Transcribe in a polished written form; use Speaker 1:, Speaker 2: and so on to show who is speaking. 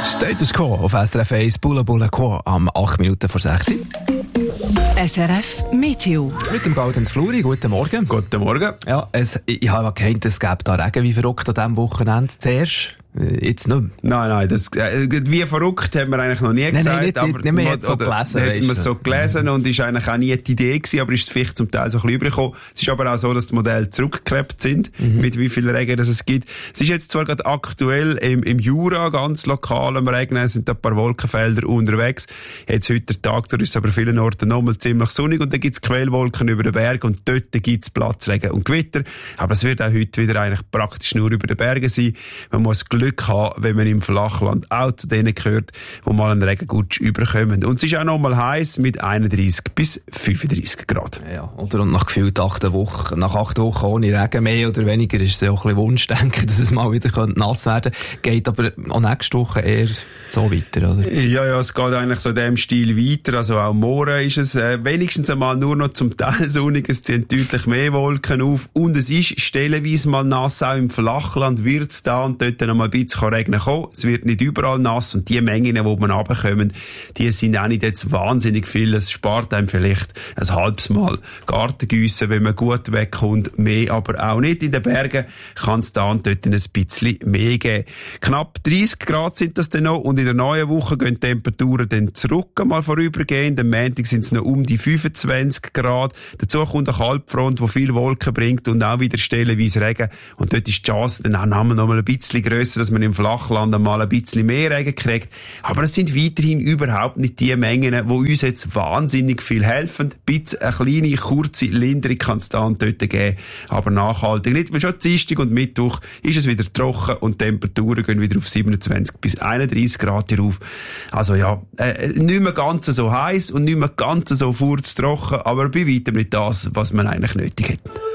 Speaker 1: Status Quo auf SRF 1, Bulla Bulla Quo am 8 Minuten vor 6.
Speaker 2: SRF Meteo.
Speaker 1: Mit dem Gaudenz Fluri, guten Morgen.
Speaker 3: Guten Morgen.
Speaker 1: Ja, ich habe gemeint, es gäbe da Regen wie verrückt an diesem Wochenende. Zuerst, jetzt nicht mehr.
Speaker 3: Nein, wie verrückt haben wir eigentlich noch nie gesagt.
Speaker 1: Nicht,
Speaker 3: aber
Speaker 1: wir haben es so gelesen.
Speaker 3: Hätten wir es so gelesen und ist eigentlich auch nie die Idee gewesen, aber ist vielleicht zum Teil so ein bisschen übergekommen. Es ist aber auch so, dass die Modelle zurückgeklebt sind, mit wie viel Regen es gibt. Es ist jetzt zwar gerade aktuell im Jura ganz lokal am Regnen, es sind da ein paar Wolkenfelder unterwegs. Jetzt heute der Tag, da ist es aber vielen Orten nochmal ziemlich sonnig und dann gibt es Quellwolken über den Berg und dort gibt es Platzregen und Gewitter. Aber es wird auch heute wieder eigentlich praktisch nur über den Bergen sein. Man muss Glück haben, wenn man im Flachland auch zu denen gehört, wo mal einen Regengutsch überkommen. Und es ist auch noch mal heiß mit 31 bis 35 Grad.
Speaker 1: Ja, oder und nach gefühlt 8 Wochen ohne Regen mehr oder weniger ist es ja auch ein bisschen Wunschdenken, dass es mal wieder nass werden könnte. Geht aber auch nächste Woche eher so weiter, oder?
Speaker 3: Ja, es geht eigentlich so in dem Stil weiter. Also auch morgen ist es wenigstens einmal nur noch zum Teil sonnig. Es ziehen deutlich mehr Wolken auf. Und es ist stellenweise mal nass. Auch im Flachland wird es da und dort noch mal ein bisschen regnen kommen. Es wird nicht überall nass. Und die Mengen, die man runterkommen, die sind auch nicht jetzt wahnsinnig viel. Es spart einem vielleicht ein halbes Mal Gartengüsse, wenn man gut wegkommt. Mehr aber auch nicht. In den Bergen kann es da und dort ein bisschen mehr geben. Knapp 30 Grad sind das dann noch. Und in der neuen Woche gehen die Temperaturen dann zurück einmal vorübergehend. Am Montag sind es noch um die 25 Grad. Dazu kommt eine Kaltfront, die viel Wolken bringt und auch wieder stellenweise Regen. Und dort ist die Chance dann auch noch mal ein bisschen grösser, dass man im Flachland einmal ein bisschen mehr Regen kriegt. Aber es sind weiterhin überhaupt nicht die Mengen, die uns jetzt wahnsinnig viel helfen. Ein bisschen eine kleine, kurze Linderung kann es da und dort geben, aber nachhaltig nicht. Weil schon Dienstag und Mittwoch ist es wieder trocken und die Temperaturen gehen wieder auf 27 bis 31 Grad rauf. Also ja, nicht mehr ganz so heiß und nicht mehr ganz so furztrocken, aber bei weitem nicht das, was man eigentlich nötig hätte.